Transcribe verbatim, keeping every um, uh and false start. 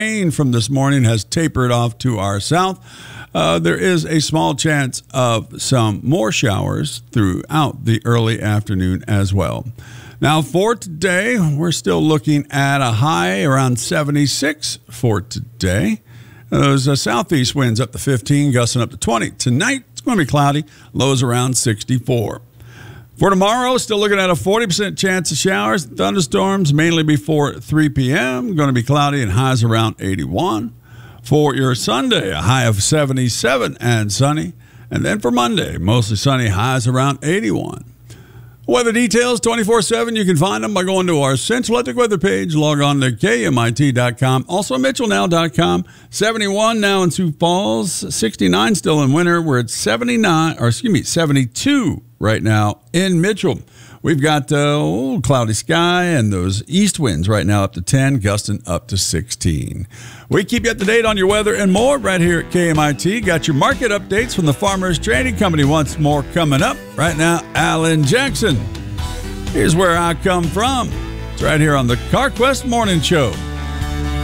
rain from this morning has tapered off to our south. Uh, there is a small chance of some more showers throughout the early afternoon as well. Now for today, we're still looking at a high around seventy-six for today. Those uh, southeast winds up to fifteen, gusting up to twenty. Tonight, it's going to be cloudy, lows around sixty-four. For tomorrow, still looking at a forty percent chance of showers, thunderstorms, mainly before three p.m. Going to be cloudy and highs around eighty-one. For your Sunday, a high of seventy-seven and sunny. And then for Monday, mostly sunny, highs around eighty-one. Weather details twenty-four seven. You can find them by going to our Central Electric weather page. Log on to K M I T dot com. Also Mitchell Now dot com. seventy-one now in Sioux Falls. sixty-nine still in winter. We're at seventy-nine, or excuse me, seventy-two right now in Mitchell. We've got uh, oh, cloudy sky and those east winds right now up to ten, gusting up to sixteen. We keep you up to date on your weather and more right here at K M I T. Got your market updates from the Farmers Trading Company once more coming up. Right now, Alan Jackson. Here's where I come from. It's right here on the CarQuest Morning Show.